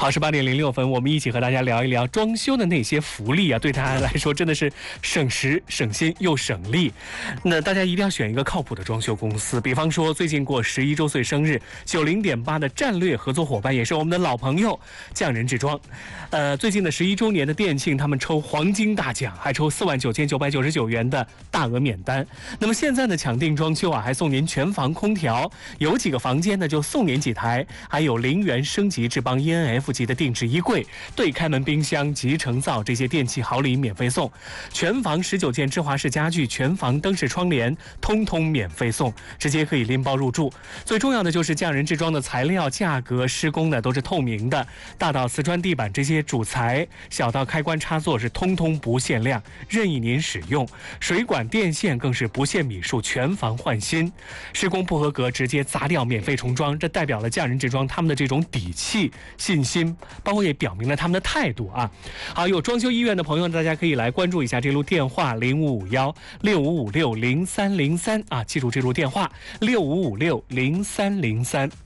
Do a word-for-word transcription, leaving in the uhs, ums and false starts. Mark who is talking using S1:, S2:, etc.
S1: 好，十八点零六分，我们一起和大家聊一聊装修的那些福利啊，对大家来说真的是省时、省心又省力。那大家一定要选一个靠谱的装修公司，比方说最近过十一周岁生日，九零点八的战略合作伙伴，也是我们的老朋友匠人制装。呃，最近的十一周年的店庆，他们抽黄金大奖，还抽四万九千九百九十九元的大额免单。那么现在呢，抢定装修啊，还送您全房空调，有几个房间呢就送您几台，还有零元升级智邦 E N F 级的定制衣柜、对开门冰箱、集成灶这些电器好礼免费送，全房十九件芝华士家具、全房灯饰窗帘通通免费送，直接可以拎包入住。最重要的就是匠人制装的材料、价格、施工呢都是透明的，大到瓷砖地板这些主材，小到开关插座是通通不限量，任意您使用。水管电线更是不限米数，全房换新。施工不合格直接砸掉，免费重装，这代表了匠人制装他们的这种底气、信心，包括也表明了他们的态度啊。好，有装修意愿的朋友，大家可以来关注一下这路电话零五五幺六五五六零三零三啊，记住这路电话六五五六零三零三。